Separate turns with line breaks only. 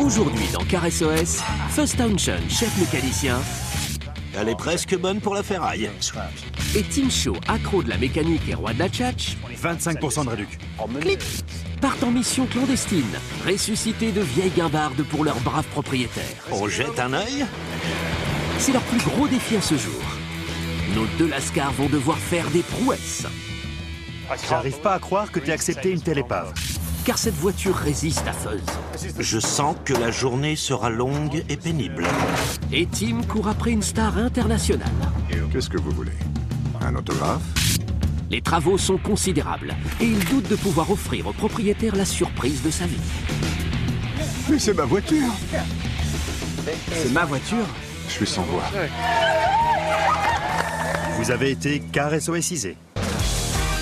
Aujourd'hui dans Car SOS, Fuzz Townshend, chef mécanicien,
Elle est presque bonne pour la ferraille.
et Tim Shaw, accro de la mécanique et roi de la tchatch,
25% de réduc.
clic, partent en mission clandestine, ressusciter de vieilles guimbardes pour leurs braves propriétaires.
On jette un œil?
C'est leur plus gros défi à ce jour. Nos deux lascars vont devoir faire des prouesses,
J'arrive pas à croire que t'aies accepté une telle épave.
car cette voiture résiste à Fuzz.
Je sens que la journée sera longue et pénible.
Et Tim court après une star internationale.
Qu'est-ce que vous voulez? Un autographe?
Les travaux sont considérables, et il doute de pouvoir offrir au propriétaire la surprise de sa vie.
Mais c'est ma voiture!
C'est ma voiture.
Je suis sans voix.
Vous avez été car SOSisé.